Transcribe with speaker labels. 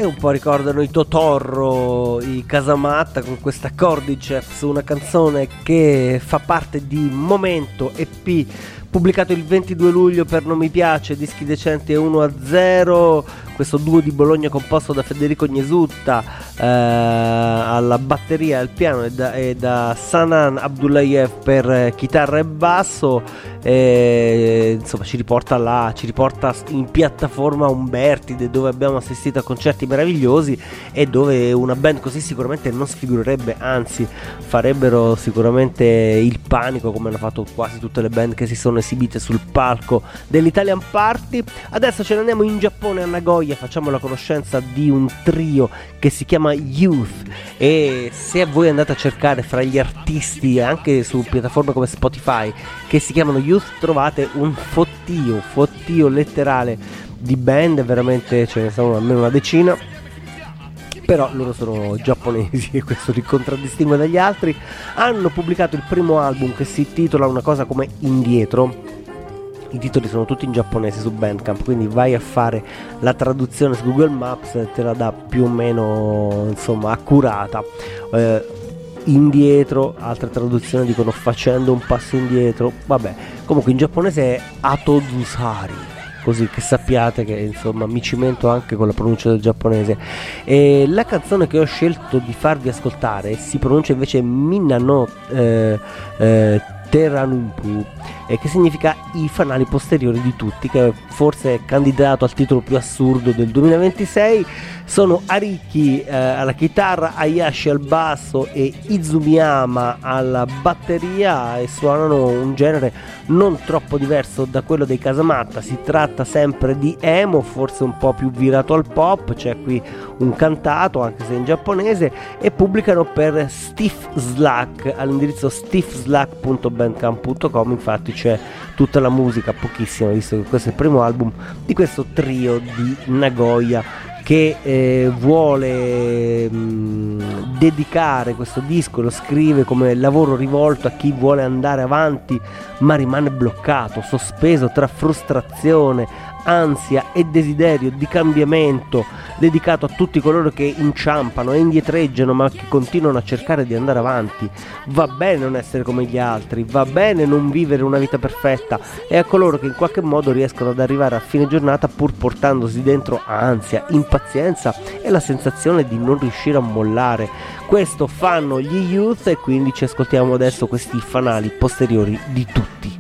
Speaker 1: E un po' ricordano i Totorro, i Casamatta con questa Cordyceps, una canzone che fa parte di Momento EP, pubblicato il 22 luglio per Non mi piace, Dischi Decenti e 1-0, questo duo di Bologna composto da Federico Gnesutta alla batteria, al piano e da Sanan Abdullayev per chitarra e basso, insomma ci riporta in piattaforma Umbertide, dove abbiamo assistito a concerti meravigliosi e dove una band così sicuramente non sfigurerebbe, anzi farebbero sicuramente il panico, come hanno fatto quasi tutte le band che si sono esibite sul palco dell'Italian Party. Adesso ce ne andiamo in Giappone, a Nagoya, facciamo la conoscenza di un trio che si chiama Youth, e se voi andate a cercare fra gli artisti anche su piattaforme come Spotify che si chiamano Youth, trovate un fottio letterale di band, veramente ce ne sono almeno una decina, però loro sono giapponesi e questo li contraddistingue dagli altri. Hanno pubblicato il primo album che si intitola una cosa come Indietro. I titoli sono tutti in giapponese su Bandcamp, quindi vai a fare la traduzione su Google Maps e te la dà più o meno, insomma, accurata. Indietro, altre traduzioni dicono facendo un passo indietro, vabbè, comunque in giapponese è Atozusari, così che sappiate che insomma mi cimento anche con la pronuncia del giapponese. E la canzone che ho scelto di farvi ascoltare si pronuncia invece Minano Teranumpu, che significa i fanali posteriori di tutti, che forse è candidato al titolo più assurdo del 2026. Sono Ariki alla chitarra, Hayashi al basso e Izumiyama alla batteria, e suonano un genere non troppo diverso da quello dei Casamatta. Si tratta sempre di emo, forse un po' più virato al pop, c'è qui un cantato anche se in giapponese, e pubblicano per Stiff Slack all'indirizzo stiffslack.bandcamp.com. infatti c'è tutta la musica, pochissima, visto che questo è il primo album di questo trio di Nagoya che vuole dedicare questo disco, lo scrive come lavoro rivolto a chi vuole andare avanti ma rimane bloccato, sospeso tra frustrazione, ansia e desiderio di cambiamento, dedicato a tutti coloro che inciampano e indietreggiano ma che continuano a cercare di andare avanti. Va bene non essere come gli altri, va bene non vivere una vita perfetta, e a coloro che in qualche modo riescono ad arrivare a fine giornata pur portandosi dentro ansia, impazienza e la sensazione di non riuscire a mollare. Questo fanno gli Youth, e quindi ci ascoltiamo adesso questi fanali posteriori di tutti.